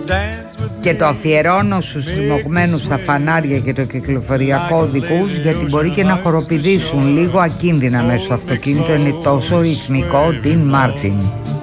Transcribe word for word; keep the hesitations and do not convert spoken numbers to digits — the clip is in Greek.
Και το αφιερώνω στους στριμωγμένους στα φανάρια και το κυκλοφοριακό οδηγούς, γιατί μπορεί και να χοροπηδήσουν λίγο ακίνδυνα μέσα στο αυτοκίνητο, είναι τόσο ρυθμικό. Dean Martin.